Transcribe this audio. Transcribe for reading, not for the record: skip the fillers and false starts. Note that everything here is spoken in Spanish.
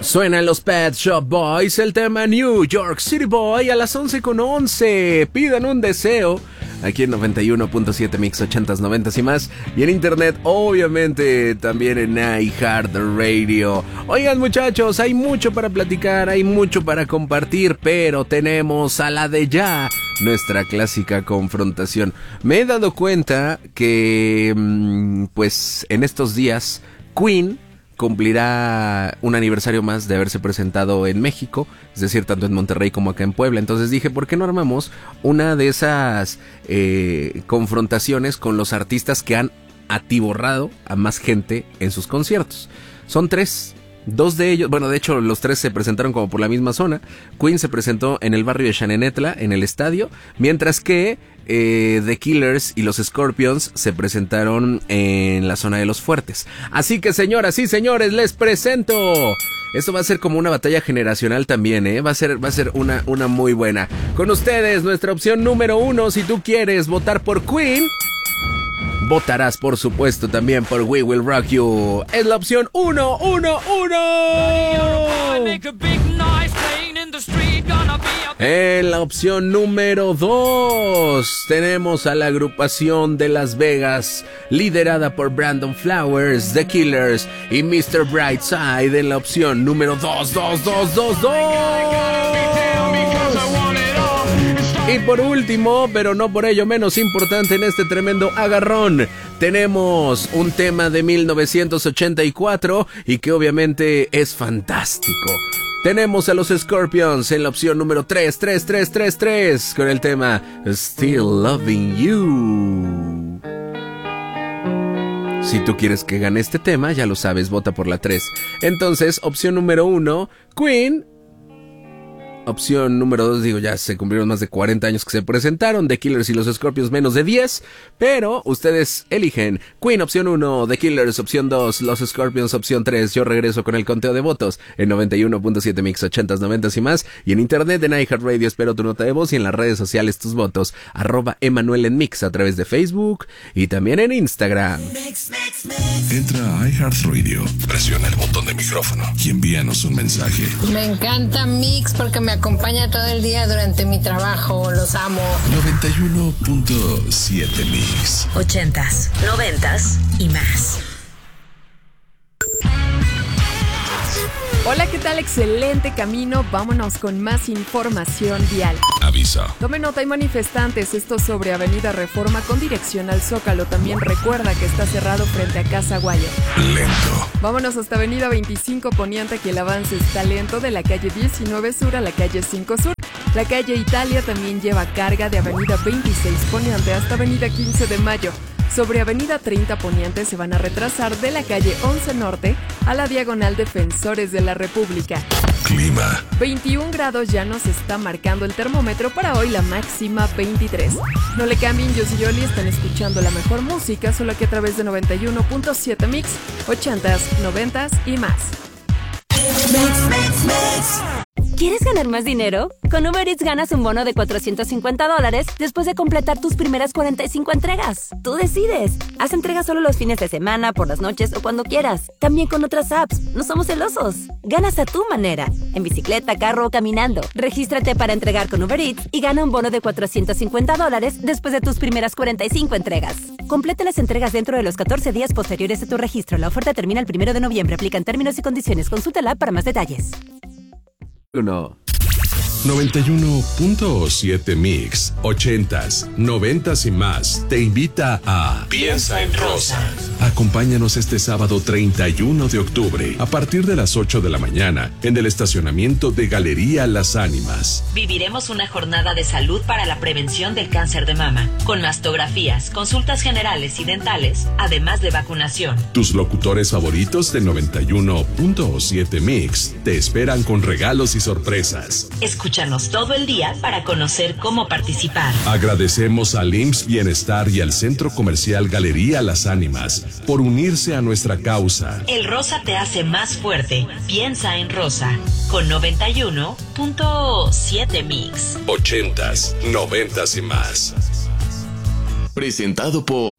Suenan los Pet Shop Boys, el tema New York City Boy a las 11:11. Pidan un deseo. Aquí en 91.7 Mix 80s, 90s y más. Y en internet, obviamente, también en iHeartRadio. Oigan, muchachos, hay mucho para platicar, hay mucho para compartir, pero tenemos a la de ya, nuestra clásica confrontación. Me he dado cuenta que, pues, en estos días, Queen cumplirá un aniversario más de haberse presentado en México, es decir, tanto en Monterrey como acá en Puebla. Entonces dije, ¿por qué no armamos una de esas confrontaciones con los artistas que han atiborrado a más gente en sus conciertos? Son tres. Dos de ellos, bueno, de hecho los tres se presentaron como por la misma zona. Queen se presentó en el barrio de Xanenetla, en el estadio, mientras que The Killers y los Scorpions se presentaron en la zona de Los Fuertes. Así que, señoras y señores, les presento. Esto va a ser como una batalla generacional también, Va a ser una muy buena. Con ustedes, nuestra opción número 1, si tú quieres votar por Queen, votarás, por supuesto, también por We Will Rock You. Es la opción 1. En la opción número 2 tenemos a la agrupación de Las Vegas, liderada por Brandon Flowers, The Killers y Mr. Brightside. En la opción número 2. Y por último, pero no por ello menos importante en este tremendo agarrón, tenemos un tema de 1984 y que obviamente es fantástico. Tenemos a los Scorpions en la opción número 3 con el tema Still Loving You. Si tú quieres que gane este tema, ya lo sabes, vota por la 3. Entonces, opción número 1, Queen. Opción número 2, ya se cumplieron más de 40 años que se presentaron. The Killers y los Scorpions menos de 10. Pero ustedes eligen. Queen, opción 1. The Killers, opción 2. Los Scorpions, opción 3. Yo regreso con el conteo de votos en 91.7 Mix 80s, 90s y más. Y en internet, en iHeartRadio, espero tu nota de voz. Y en las redes sociales, tus votos. @Emanuel en Mix a través de Facebook y también en Instagram. Entra a iHeartRadio, presiona el botón de micrófono y envíanos un mensaje. Me encanta Mix porque me acompaña todo el día durante mi trabajo. Los amo. 91.7 Mix 80s, 90s y más. Hola, ¿qué tal? Excelente camino. Vámonos con más información vial. Aviso. Tome nota, hay manifestantes. Esto sobre Avenida Reforma con dirección al Zócalo. También recuerda que está cerrado frente a Casa Guayo. Lento. Vámonos hasta Avenida 25 Poniente, que el avance está lento de la calle 19 Sur a la calle 5 Sur. La calle Italia también lleva carga de Avenida 26 Poniente hasta Avenida 15 de Mayo. Sobre Avenida 30 Poniente se van a retrasar de la calle 11 Norte a la diagonal Defensores de la República. Clima. 21 grados ya nos está marcando el termómetro, para hoy la máxima 23. No le cambien, yo soy Yoli, están escuchando la mejor música, solo aquí a través de 91.7 Mix, 80s, 90s y más. ¿Quieres ganar más dinero? Con Uber Eats ganas un bono de $450 después de completar tus primeras 45 entregas. Tú decides. Haz entregas solo los fines de semana, por las noches o cuando quieras. También con otras apps. No somos celosos. Ganas a tu manera. En bicicleta, carro o caminando. Regístrate para entregar con Uber Eats y gana un bono de $450 después de tus primeras 45 entregas. Completa las entregas dentro de los 14 días posteriores a tu registro. La oferta termina el 1 de noviembre. Aplican términos y condiciones. Consúltala para más detalles. 91.7 Mix 80s, 90s y más te invita a Piensa en Rosa. Acompáñanos este sábado 31 de octubre a partir de las 8 de la mañana en el estacionamiento de Galería Las Ánimas. Viviremos una jornada de salud para la prevención del cáncer de mama, con mastografías, consultas generales y dentales, además de vacunación. Tus locutores favoritos de 91.7 Mix te esperan con regalos y sorpresas. Escúchanos todo el día para conocer cómo participar. Agradecemos al IMSS Bienestar y al Centro Comercial Galería Las Ánimas por unirse a nuestra causa. El rosa te hace más fuerte. Piensa en rosa. Con 91.7 Mix. 80s, 90s y más. Presentado por